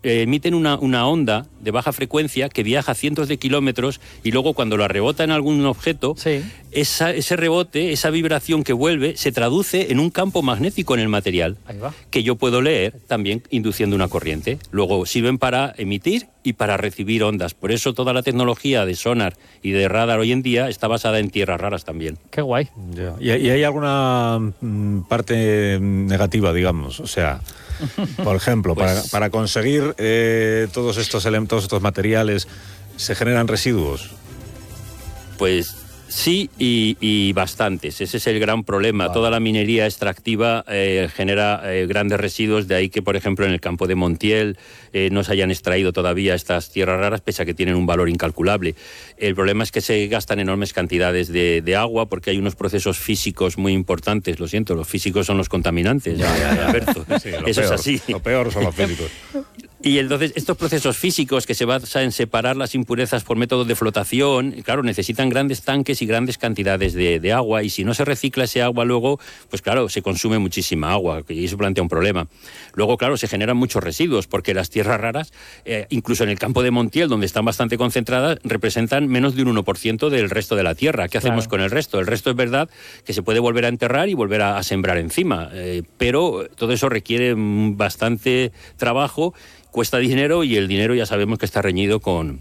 emiten una onda de baja frecuencia que viaja cientos de kilómetros y luego cuando la rebota en algún objeto, sí, ese rebote, esa vibración que vuelve, se traduce en un campo magnético en el material. Ahí va. Que yo puedo leer también induciendo una corriente. Luego sirven para emitir y para recibir ondas. Por eso toda la tecnología de sonar y de radar hoy en día está basada en tierras raras también. Qué guay. Ya. ¿Y hay alguna parte negativa, digamos? O sea, por ejemplo, Pues, para conseguir todos estos materiales, ¿se generan residuos? Pues sí, y bastantes. Ese es el gran problema. Vale. Toda la minería extractiva genera grandes residuos, de ahí que, por ejemplo, en el campo de Montiel no se hayan extraído todavía estas tierras raras, pese a que tienen un valor incalculable. El problema es que se gastan enormes cantidades de agua, porque hay unos procesos físicos muy importantes. Lo siento, los físicos son los contaminantes, Alberto. Sí, Eso es así. Lo peor son los físicos. Y entonces estos procesos físicos que se basan en separar las impurezas por métodos de flotación, claro, necesitan grandes tanques y grandes cantidades de agua, y si no se recicla ese agua luego, pues claro, se consume muchísima agua y eso plantea un problema. Luego, claro, se generan muchos residuos porque las tierras raras, incluso en el campo de Montiel, donde están bastante concentradas, representan menos de un 1% del resto de la tierra. ¿Qué hacemos con el resto? El resto es verdad que se puede volver a enterrar y volver a sembrar encima, pero todo eso requiere bastante trabajo, cuesta dinero, y el dinero ya sabemos que está reñido con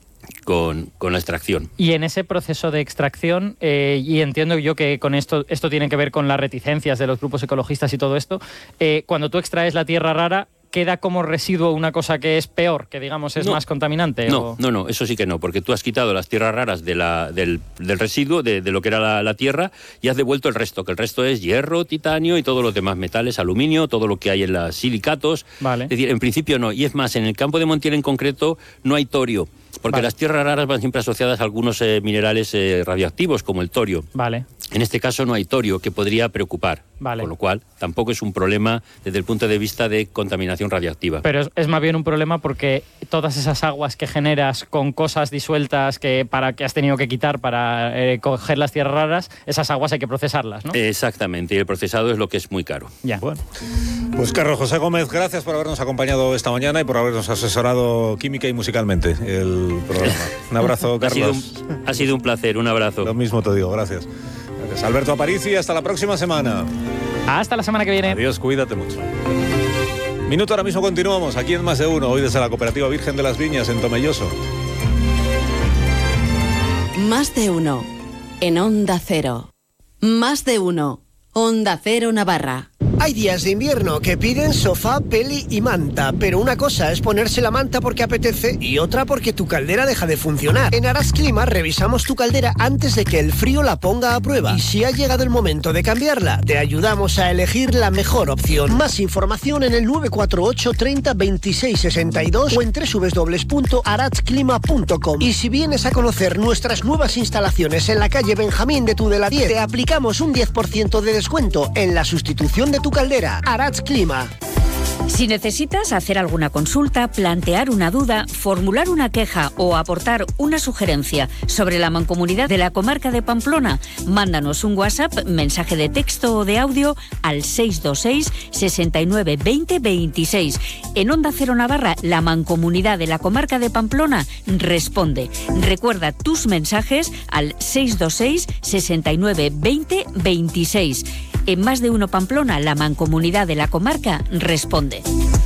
la extracción. Y en ese proceso de extracción, y entiendo yo que con esto tiene que ver con las reticencias de los grupos ecologistas y todo esto, cuando tú extraes la tierra rara, ¿queda como residuo una cosa que es peor, que digamos es más contaminante? No, eso sí que no, porque tú has quitado las tierras raras del residuo, de lo que era la tierra, y has devuelto el resto, que el resto es hierro, titanio y todos los demás metales, aluminio, todo lo que hay en los silicatos. Vale. Es decir, en principio no, y es más, en el campo de Montiel en concreto no hay torio, porque las tierras raras van siempre asociadas a algunos minerales radioactivos, como el torio. Vale. En este caso no hay torio, que podría preocupar, Vale. con lo cual tampoco es un problema desde el punto de vista de contaminación radioactiva. Pero es más bien un problema porque todas esas aguas que generas con cosas disueltas que has tenido que quitar para coger las tierras raras, esas aguas hay que procesarlas, ¿no? Exactamente, y el procesado es lo que es muy caro. Ya. Bueno, pues Carlos José Gómez, gracias por habernos acompañado esta mañana y por habernos asesorado química y musicalmente el programa. Un abrazo, Carlos. Ha sido un placer, un abrazo. Lo mismo te digo, gracias. Gracias, Alberto Aparici, hasta la próxima semana. Hasta la semana que viene. Adiós, cuídate mucho. Minuto, ahora mismo continuamos aquí en Más de Uno, hoy desde la Cooperativa Virgen de las Viñas en Tomelloso. Más de Uno, en Onda Cero. Más de Uno, Onda Cero Navarra. Hay días de invierno que piden sofá, peli y manta, pero una cosa es ponerse la manta porque apetece y otra porque tu caldera deja de funcionar. En Aras Clima revisamos tu caldera antes de que el frío la ponga a prueba, y si ha llegado el momento de cambiarla, te ayudamos a elegir la mejor opción. Más información en el 948 30 26 62 o en www.aratsclima.com. Y si vienes a conocer nuestras nuevas instalaciones en la calle Benjamín de Tudela 10, te aplicamos un 10% de descuento en la sustitución de tu caldera. Arats Clima. Si necesitas hacer alguna consulta, plantear una duda, formular una queja o aportar una sugerencia sobre la mancomunidad de la comarca de Pamplona, mándanos un WhatsApp, mensaje de texto o de audio al 626 69 20 26. En Onda Cero Navarra, la mancomunidad de la comarca de Pamplona responde. Recuerda tus mensajes al 626 69 20 26. En Más de Uno Pamplona, la mancomunidad de la comarca responde.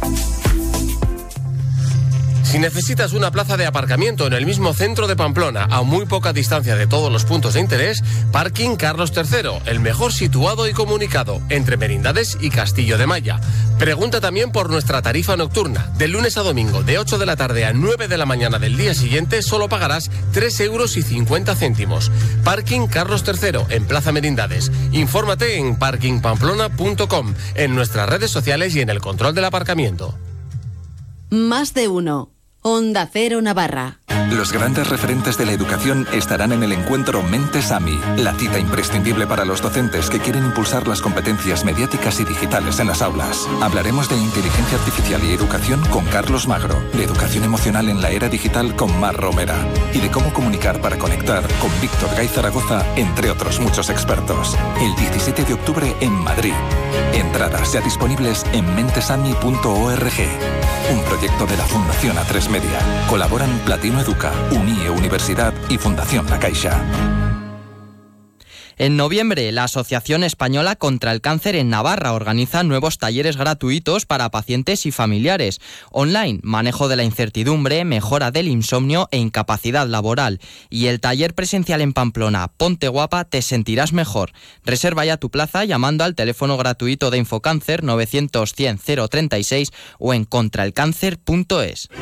Si necesitas una plaza de aparcamiento en el mismo centro de Pamplona, a muy poca distancia de todos los puntos de interés, Parking Carlos III, el mejor situado y comunicado, entre Merindades y Castillo de Maya. Pregunta también por nuestra tarifa nocturna. De lunes a domingo, de 8 de la tarde a 9 de la mañana del día siguiente, solo pagarás 3,50 €. Parking Carlos III, en Plaza Merindades. Infórmate en parkingpamplona.com, en nuestras redes sociales y en el control del aparcamiento. Más de Uno, Onda Cero Navarra. Los grandes referentes de la educación estarán en el encuentro Mentes AMI, la cita imprescindible para los docentes que quieren impulsar las competencias mediáticas y digitales en las aulas. Hablaremos de inteligencia artificial y educación con Carlos Magro, de educación emocional en la era digital con Mar Romera y de cómo comunicar para conectar con Víctor Gay Zaragoza, entre otros muchos expertos. El 17 de octubre en Madrid. Entradas ya disponibles en mentesami.org. Un proyecto de la Fundación A3 Media. Colaboran Platino Educa, UNIE Universidad y Fundación La Caixa. En noviembre, la Asociación Española contra el Cáncer en Navarra organiza nuevos talleres gratuitos para pacientes y familiares. Online, manejo de la incertidumbre, mejora del insomnio e incapacidad laboral. Y el taller presencial en Pamplona, Ponte Guapa, te sentirás mejor. Reserva ya tu plaza llamando al teléfono gratuito de Infocáncer 900 100 036 o en contraelcáncer.es.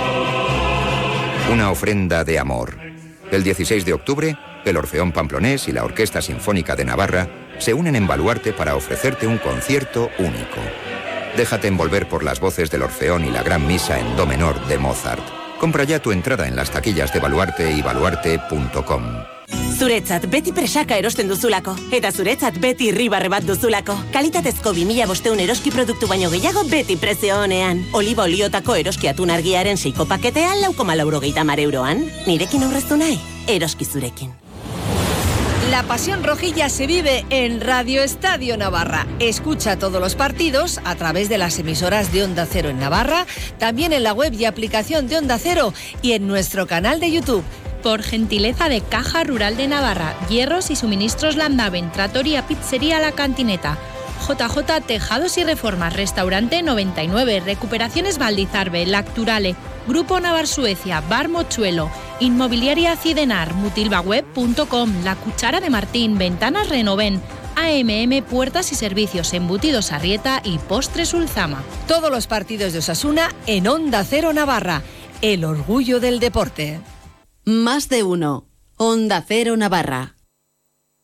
Una ofrenda de amor. El 16 de octubre, el Orfeón Pamplonés y la Orquesta Sinfónica de Navarra se unen en Baluarte para ofrecerte un concierto único. Déjate envolver por las voces del Orfeón y la Gran Misa en Do menor de Mozart. Compra ya tu entrada en las taquillas de Baluarte y baluarte.com. Zuretzat beti presaka erosten duzulako. Eta zuretzat beti irribarre bat duzulako. Kalitatezko 2500 eroski produktu baino gehiago beti prezio honean. Oliba oliotako eroski atun argiaren 6 paketean 4,90 euroan. Nirekin aurreztu nahi? Eroski zurekin. La pasión rojilla se vive en Radio Estadio Navarra. Escucha todos los partidos a través de las emisoras de Onda Cero en Navarra, también en la web y aplicación de Onda Cero y en nuestro canal de YouTube. Por gentileza de Caja Rural de Navarra, hierros y suministros Landaven, Trattoria Pizzería La Cantineta, JJ Tejados y Reformas, Restaurante 99, Recuperaciones Valdizarbe, Lacturale, Grupo Navar Suecia, Bar Mochuelo, Inmobiliaria Cidenar, mutilbaweb.com, La Cuchara de Martín, Ventanas Renoven, AMM Puertas y Servicios, Embutidos Arrieta y Postres Ulzama. Todos los partidos de Osasuna en Onda Cero Navarra, el orgullo del deporte. Más de uno. Onda Cero Navarra.